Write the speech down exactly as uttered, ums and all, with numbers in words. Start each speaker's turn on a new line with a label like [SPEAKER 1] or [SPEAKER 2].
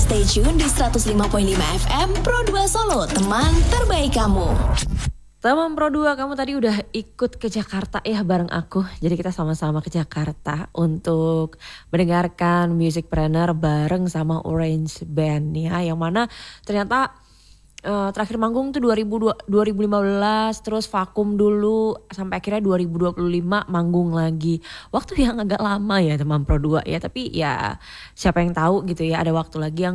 [SPEAKER 1] stay tune di seratus lima koma lima F M Pro dua Solo, teman terbaik kamu.
[SPEAKER 2] Teman Pro dua, kamu tadi udah ikut ke Jakarta ya bareng aku. Jadi kita sama-sama ke Jakarta untuk mendengarkan Musicpreneur bareng sama Orange Band ya. Yang mana ternyata uh, terakhir manggung tuh dua ribu lima belas, terus vakum dulu sampai akhirnya dua ribu dua puluh lima manggung lagi. Waktu yang agak lama ya teman Pro dua ya, tapi ya siapa yang tahu gitu ya, ada waktu lagi yang